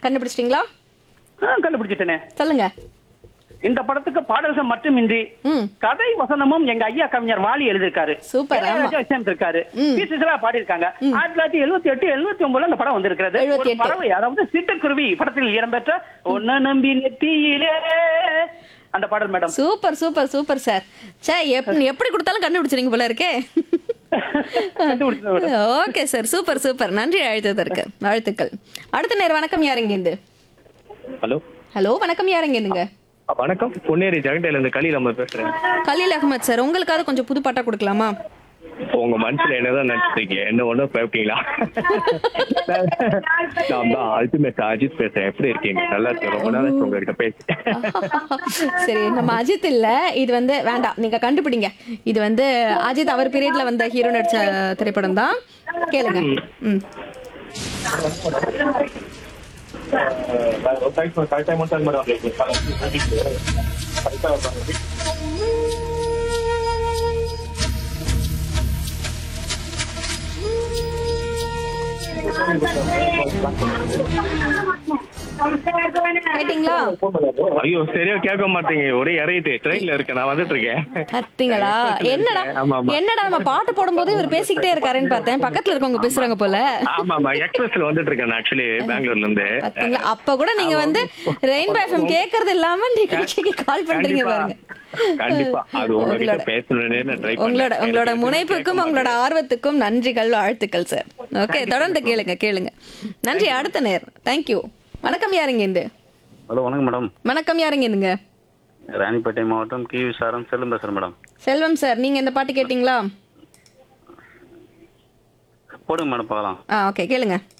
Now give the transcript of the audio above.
கண்டுபிடிச்சிட்டீங்களா? கண்டுபிடிச்சிட்டேனே. சொல்லுங்க. இந்த படத்துக்கு பாடல்கள் மட்டுமின்றி ம். கதை வசனமும் எங்க ஐயா கவிஞர் வாலி எழுதிருக்காரு. சூப்பர், ஆமா. இளையராஜா இசையமைச்சிருக்காரு. பி. சுசீலா பாடியிருக்காங்க. 1978 79 அந்த படம் வந்திருக்கிறது. ஒரு 78. பறவை, அதாவது சிட்டுக்குருவி படத்தில் இடம்பெற்ற ஒன்ன நம்பி நெத்தியிலே அந்த பாடல் madam. Super super super sir. சே, எப்படி கொடுத்தாலும் கண்டுபிடிச்சிருங்க போல இருக்கே. கண்டுபிடிச்சது madam. Okay sir, super super. நன்றி அழைத்ததற்கு. வாழ்த்துக்கள். அடுத்த நேரம் வணக்கம், யாருங்க இருந்து? ஹலோ ஹலோ, வணக்கம், யாருங்க இருந்துங்க? வணக்கம், பொன்னேரி ஜெகண்டையில இருந்து கலீல் அம்மா பேசுறேன். கலீல் அகமது சார், உங்களுக்காவது கொஞ்சம் புது பாட்டா கொடுக்கலாமா? உங்க மனசுல என்னதான் நினைச்சிருக்கீங்க? என்ன ஒண்ணும் பயப்பீங்களா? நான் தான் அல்டிமேட் அஜித் பேசுறேன். எப்படி இருக்கீங்க? நல்லா இருக்கு. ரொம்ப நாள் உங்ககிட்ட பேசி. சரி, நம்ம அஜித் இல்ல, இது வந்து வேண்டாம், நீங்க கண்டுபிடிங்க. இது வந்து அஜித் அவர் பீரியட்ல வந்த ஹீரோ நடிச்ச திரைப்படம் தான். கேளுங்க. ம். கேட்டீங்களா? ஐயோ, சரியா கேட்க மாட்டீங்க. ஒரே இறையுது. ட்ரெயின்ல இருக்கேன், நான் வந்துட்டு இருக்கேன். கத்தீங்களா? என்னடா ஆமா, ஆமா. என்னடா நம்ம பாட்டு போடும்போது இவர் பேசிக்கிட்டே இருக்காருன்னு பார்த்தேன். பக்கத்துல இருக்கவங்க பேசுறாங்க போல. ஆமா ஆமா, எக்ஸ்பிரஸ்ல வந்துட்டு இருக்கேன் ஆக்சுவலி, பெங்களூர்ல இருந்து. பாத்தீங்களா? அப்ப கூட நீங்க வந்து ரெயின்போ எஃப்எம் கேக்குறது இல்லாம நிகழ்ச்சிக்கு கால் பண்றீங்க பாருங்க. கண்டிப்பா அது உங்ககிட்ட பேசணும்னே நான் ட்ரை பண்ணேன். உங்களோட முனைப்புக்கும் உங்களோட ஆர்வத்துக்கும் நன்றிகள், வாழ்த்துக்கள் சார். ஓகே, தொடர்ந்து கேளுங்க. நன்றி. அடுத்த நேரம். தேங்க்யூ. வணக்கம், யாருங்க இருந்து? ஹலோ, வணக்கம் மேடம். வணக்கம், யாருங்க இருந்துங்க? ராணிப்பேட்டை மாவட்டம் கி விசாரம் செல்லும் பேசுறேன் மேடம். செல்வம் சார், நீங்க இந்த பாட்டு கேட்டீங்களா? போடுங்க மேடம், பார்க்கலாம். ஓகே, கேளுங்க.